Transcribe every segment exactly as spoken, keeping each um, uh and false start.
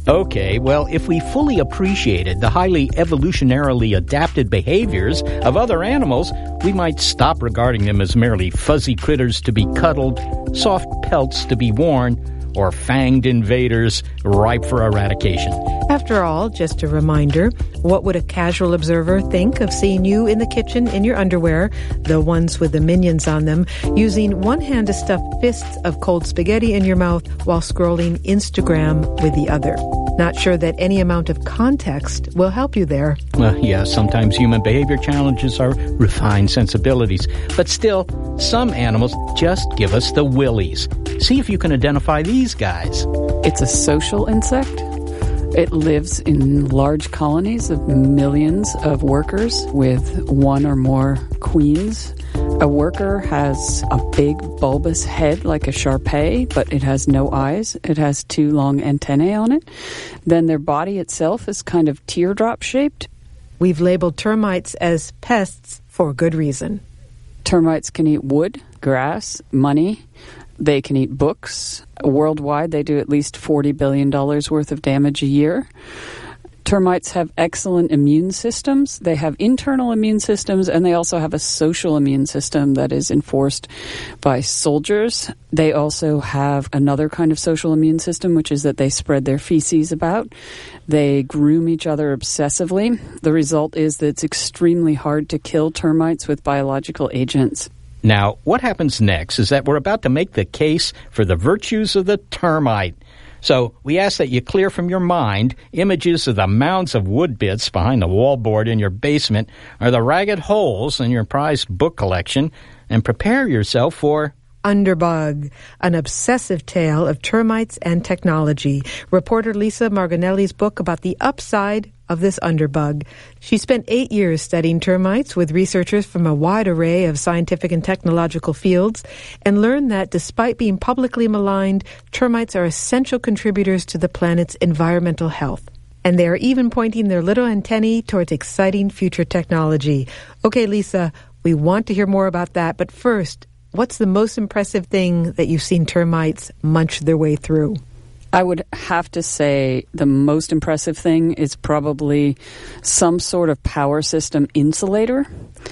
Okay, well, if we fully appreciated the highly evolutionarily adapted behaviors of other animals, we might stop regarding them as merely fuzzy critters to be cuddled, soft pelts to be worn, or fanged invaders ripe for eradication. After all, just a reminder, what would a casual observer think of seeing you in the kitchen in your underwear, the ones with the minions on them, using one hand to stuff fists of cold spaghetti in your mouth while scrolling Instagram with the other? Not sure that any amount of context will help you there. Well, yeah, sometimes human behavior challenges our refined sensibilities. But still, some animals just give us the willies. See if you can identify these guys. It's a social insect. It lives in large colonies of millions of workers with one or more queens. A worker has a big bulbous head like a Shar-Pei, but it has no eyes. It has two long antennae on it. Then their body itself is kind of teardrop shaped. We've labeled termites as pests for good reason. Termites can eat wood, grass, money. They can eat books. Worldwide, they do at least forty billion dollars worth of damage a year. Termites have excellent immune systems. They have internal immune systems, and they also have a social immune system that is enforced by soldiers. They also have another kind of social immune system, which is that they spread their feces about. They groom each other obsessively. The result is that it's extremely hard to kill termites with biological agents. Now, what happens next is that we're about to make the case for the virtues of the termite. So we ask that you clear from your mind images of the mounds of wood bits behind the wallboard in your basement or the ragged holes in your prized book collection, and prepare yourself for Underbug, an obsessive tale of termites and technology. Reporter Lisa Margonelli's book about the upside of this underbug. She spent eight years studying termites with researchers from a wide array of scientific and technological fields, and learned that despite being publicly maligned, termites are essential contributors to the planet's environmental health. And they are even pointing their little antennae towards exciting future technology. Okay, Lisa, we want to hear more about that, but first, what's the most impressive thing that you've seen termites munch their way through? I would have to say the most impressive thing is probably some sort of power system insulator.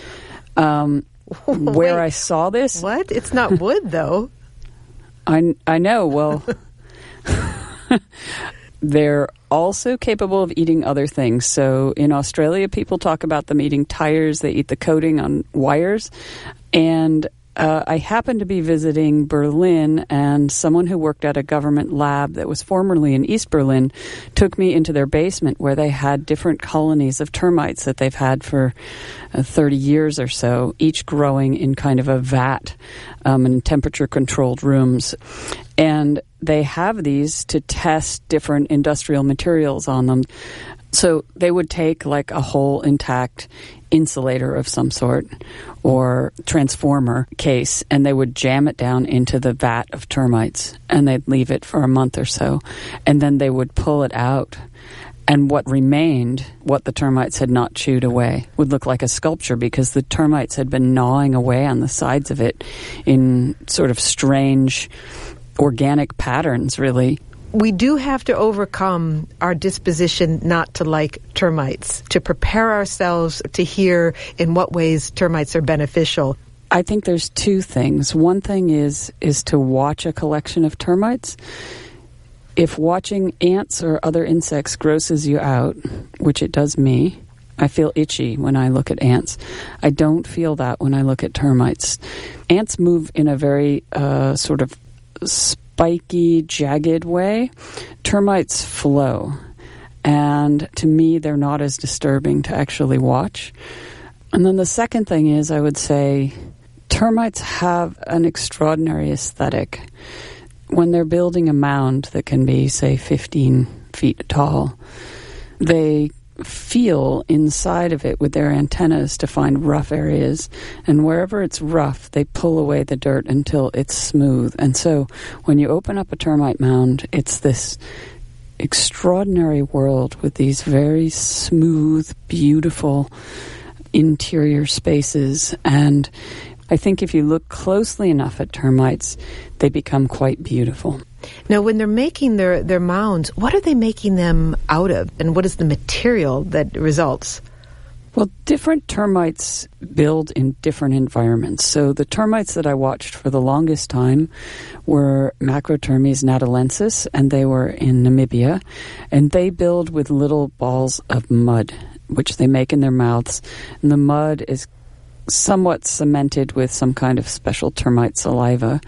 Um, where I saw this... What? It's not wood, though. I, I know. Well, they're also capable of eating other things. So in Australia, people talk about them eating tires. They eat the coating on wires. And Uh, I happened to be visiting Berlin, and someone who worked at a government lab that was formerly in East Berlin took me into their basement where they had different colonies of termites that they've had for uh, thirty years or so, each growing in kind of a vat um, in temperature-controlled rooms. And they have these to test different industrial materials on them. So they would take like a whole intact insulator of some sort or transformer case, and they would jam it down into the vat of termites, and they'd leave it for a month or so, and then they would pull it out, and what remained, what the termites had not chewed away, would look like a sculpture because the termites had been gnawing away on the sides of it in sort of strange organic patterns, really. We do have to overcome our disposition not to like termites, to prepare ourselves to hear in what ways termites are beneficial. I think there's two things. One thing is is to watch a collection of termites. If watching ants or other insects grosses you out, which it does me, I feel itchy when I look at ants. I don't feel that when I look at termites. Ants move in a very uh, sort of spiky, jagged way. Termites flow. And to me, they're not as disturbing to actually watch. And then the second thing is, I would say, termites have an extraordinary aesthetic. When they're building a mound that can be, say, fifteen feet tall, they feel inside of it with their antennas to find rough areas, and wherever it's rough they pull away the dirt until it's smooth. And so when you open up a termite mound, it's this extraordinary world with these very smooth, beautiful interior spaces. And I think if you look closely enough at termites, they become quite beautiful. Now, when they're making their, their mounds, what are they making them out of? And what is the material that results? Well, different termites build in different environments. So the termites that I watched for the longest time were Macrotermes natalensis, and they were in Namibia. And they build with little balls of mud, which they make in their mouths. And the mud is somewhat cemented with some kind of special termite saliva.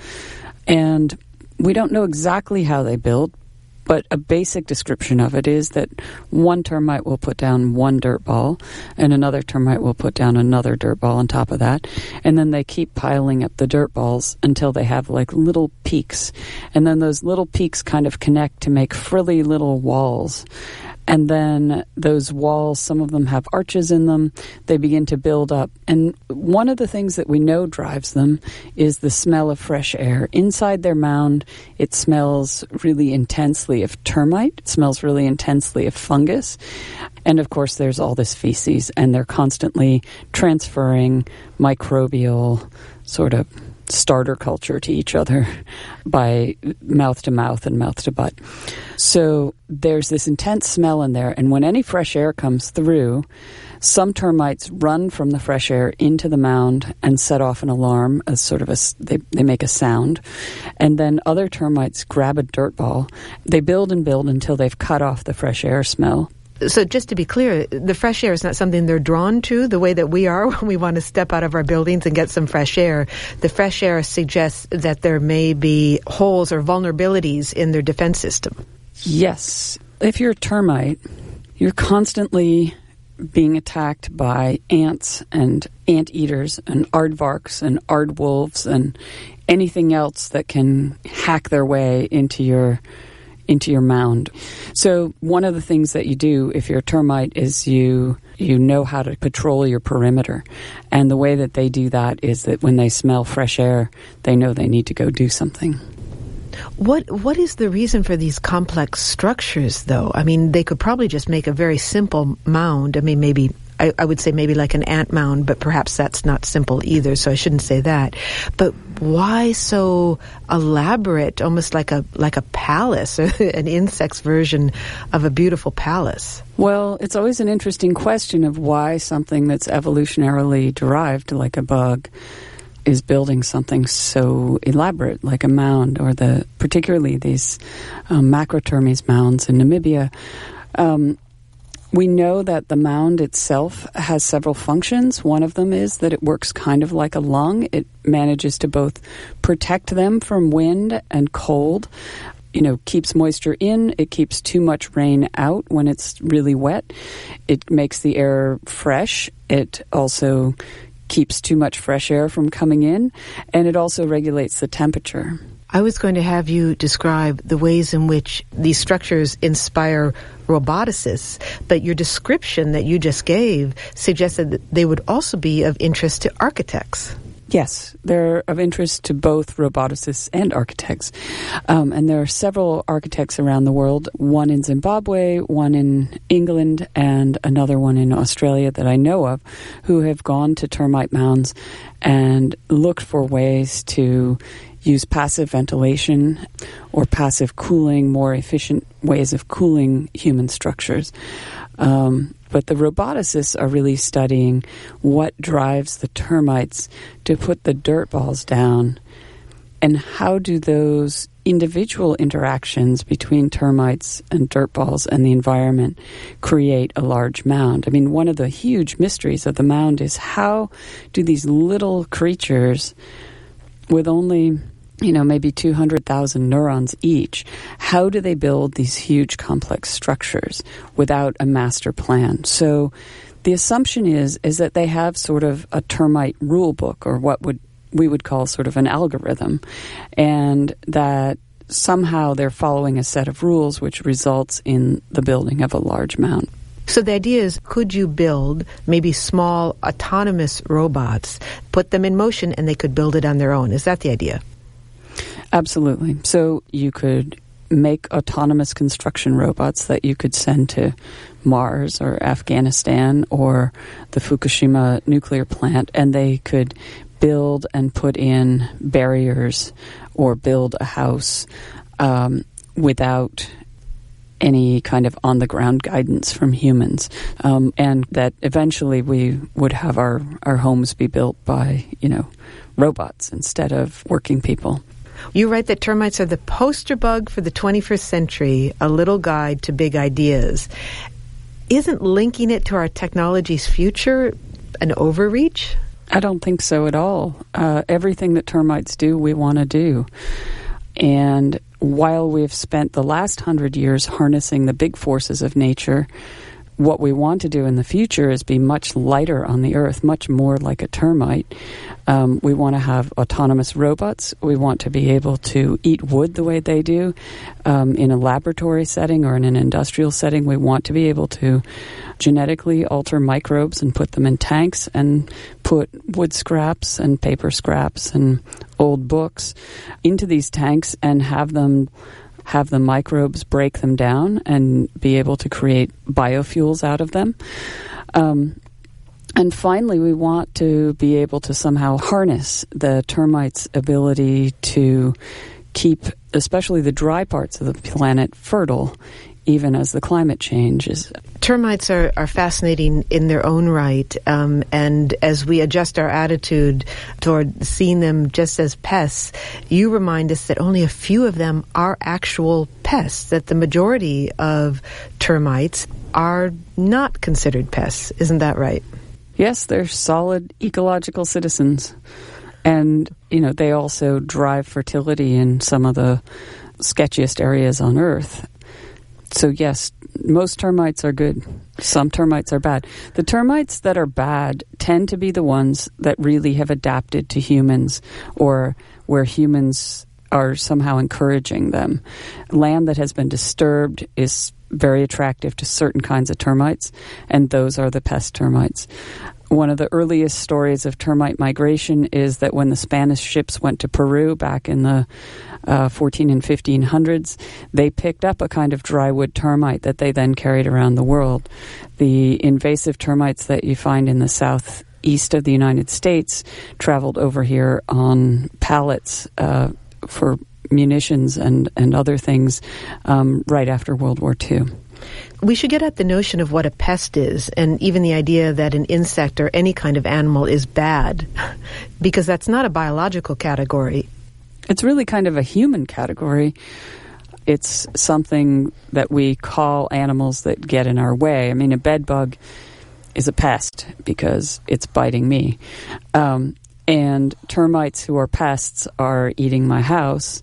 And we don't know exactly how they build, but a basic description of it is that one termite will put down one dirt ball, and another termite will put down another dirt ball on top of that, and then they keep piling up the dirt balls until they have like little peaks, and then those little peaks kind of connect to make frilly little walls. And then those walls, some of them have arches in them. They begin to build up. And one of the things that we know drives them is the smell of fresh air. Inside their mound, it smells really intensely of termite. It smells really intensely of fungus. And, of course, there's all this feces, and they're constantly transferring microbial sort of starter culture to each other by mouth to mouth and mouth to butt. So there's this intense smell in there, and when any fresh air comes through, some termites run from the fresh air into the mound and set off an alarm, as sort of a, they, they make a sound, and then other termites grab a dirt ball. They build and build until they've cut off the fresh air smell. So just to be clear, the fresh air is not something they're drawn to the way that we are when we want to step out of our buildings and get some fresh air. The fresh air suggests that there may be holes or vulnerabilities in their defense system. Yes. If you're a termite, you're constantly being attacked by ants and anteaters and aardvarks and aardwolves and anything else that can hack their way into your into your mound. So one of the things that you do if you're a termite is you you know how to patrol your perimeter. And the way that they do that is that when they smell fresh air, they know they need to go do something. What What is the reason for these complex structures, though? I mean, they could probably just make a very simple mound. I mean, maybe, I, I would say maybe like an ant mound, but perhaps that's not simple either, so I shouldn't say that. But why so elaborate, almost like a like a palace, an insect's version of a beautiful palace? Well, it's always an interesting question of why something that's evolutionarily derived, like a bug, is building something so elaborate, like a mound, or the particularly these um, Macrotermes mounds in Namibia. Um, we know that the mound itself has several functions. One of them is that it works kind of like a lung. It manages to both protect them from wind and cold, you know, keeps moisture in, it keeps too much rain out when it's really wet. It makes the air fresh. It also keeps too much fresh air from coming in, and it also regulates the temperature. I was going to have you describe the ways in which these structures inspire roboticists, but your description that you just gave suggested that they would also be of interest to architects. Yes, they're of interest to both roboticists and architects. Um, and there are several architects around the world, one in Zimbabwe, one in England, and another one in Australia that I know of, who have gone to termite mounds and looked for ways to use passive ventilation or passive cooling, more efficient ways of cooling human structures. Um, but the roboticists are really studying what drives the termites to put the dirt balls down, and how do those individual interactions between termites and dirt balls and the environment create a large mound. I mean, one of the huge mysteries of the mound is how do these little creatures with only, you know, maybe two hundred thousand neurons each, how do they build these huge complex structures without a master plan? So the assumption is is that they have sort of a termite rule book, or what would we would call sort of an algorithm, and that somehow they're following a set of rules which results in the building of a large mound. So the idea is, could you build maybe small autonomous robots, put them in motion, and they could build it on their own? Is that the idea? Absolutely. So you could make autonomous construction robots that you could send to Mars or Afghanistan or the Fukushima nuclear plant, and they could build and put in barriers or build a house um, without any kind of on-the-ground guidance from humans, um, and that eventually we would have our, our homes be built by, you know, robots instead of working people. You write that termites are the poster bug for the twenty-first century, a little guide to big ideas. Isn't linking it to our technology's future an overreach? I don't think so at all. Uh, everything that termites do, we want to do. And while we've spent the last hundred years harnessing the big forces of nature, what we want to do in the future is be much lighter on the earth, much more like a termite. Um, we want to have autonomous robots. We want to be able to eat wood the way they do. Um, in a laboratory setting or in an industrial setting, we want to be able to genetically alter microbes and put them in tanks and put wood scraps and paper scraps and old books into these tanks and have them have the microbes break them down and be able to create biofuels out of them. Um, and finally, we want to be able to somehow harness the termites' ability to keep, especially the dry parts of the planet, fertile, even as the climate changes. Termites are, are fascinating in their own right, um, and as we adjust our attitude toward seeing them just as pests, you remind us that only a few of them are actual pests, that the majority of termites are not considered pests. Isn't that right? Yes, they're solid ecological citizens. And, you know, they also drive fertility in some of the sketchiest areas on Earth. So yes, most termites are good. Some termites are bad. The termites that are bad tend to be the ones that really have adapted to humans, or where humans are somehow encouraging them. Land that has been disturbed is very attractive to certain kinds of termites, and those are the pest termites. One of the earliest stories of termite migration is that when the Spanish ships went to Peru back in the uh, fourteen and fifteen hundreds, they picked up a kind of drywood termite that they then carried around the world. The invasive termites that you find in the southeast of the United States traveled over here on pallets uh, for munitions and, and other things um, right after World War Two. We should get at the notion of what a pest is, and even the idea that an insect or any kind of animal is bad, because that's not a biological category. It's really kind of a human category. It's something that we call animals that get in our way. I mean, a bed bug is a pest because it's biting me. Um, and termites who are pests are eating my house.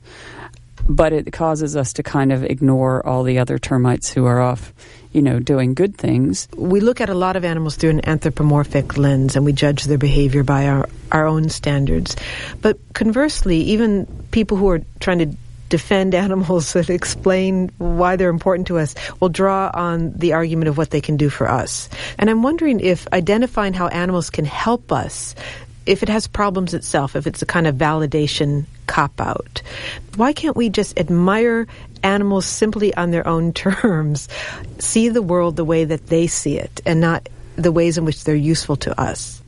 But it causes us to kind of ignore all the other termites who are off, you know, doing good things. We look at a lot of animals through an anthropomorphic lens, and we judge their behavior by our, our own standards. But conversely, even people who are trying to defend animals and explain why they're important to us will draw on the argument of what they can do for us. And I'm wondering if identifying how animals can help us, if it has problems itself, if it's a kind of validation cop-out, why can't we just admire animals simply on their own terms, see the world the way that they see it, and not the ways in which they're useful to us?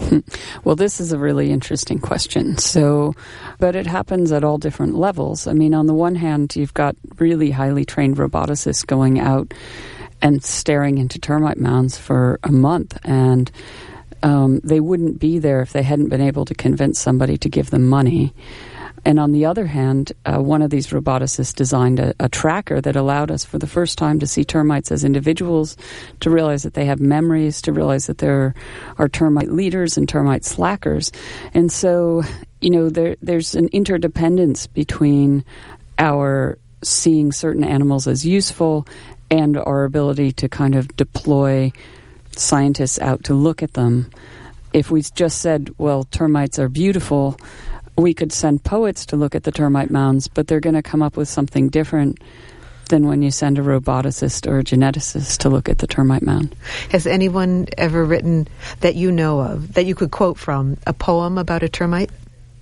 Well, this is a really interesting question. So, but it happens at all different levels. I mean, on the one hand, you've got really highly trained roboticists going out and staring into termite mounds for a month, and Um, they wouldn't be there if they hadn't been able to convince somebody to give them money. And on the other hand, uh, one of these roboticists designed a, a tracker that allowed us for the first time to see termites as individuals, to realize that they have memories, to realize that there are termite leaders and termite slackers. And so, you know, there, there's an interdependence between our seeing certain animals as useful and our ability to kind of deploy scientists out to look at them. If we just said, well, termites are beautiful, we could send poets to look at the termite mounds, but they're going to come up with something different than when you send a roboticist or a geneticist to look at the termite mound. Has anyone ever written, that you know of, that you could quote from, a poem about a termite?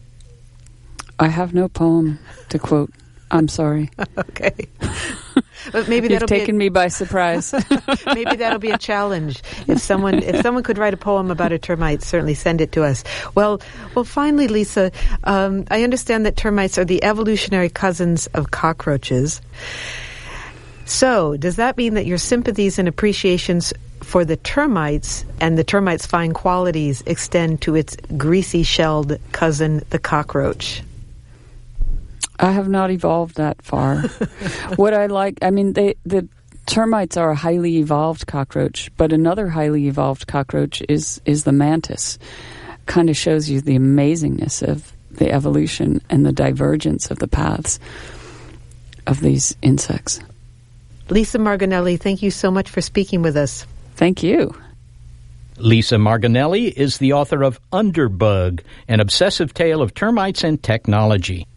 I have no poem to quote. I'm sorry. Okay. But maybe You've that'll taken be a, me by surprise. maybe that'll be a challenge. If someone if someone could write a poem about a termite, certainly send it to us. Well, well. Finally, Lisa, um, I understand that termites are the evolutionary cousins of cockroaches. So, does that mean that your sympathies and appreciations for the termites and the termite's fine qualities extend to its greasy-shelled cousin, the cockroach? I have not evolved that far. What I like, I mean, they, the termites are a highly evolved cockroach, but another highly evolved cockroach is, is the mantis. Kind of shows you the amazingness of the evolution and the divergence of the paths of these insects. Lisa Margonelli, thank you so much for speaking with us. Thank you. Lisa Margonelli is the author of Underbug, an obsessive tale of termites and technology.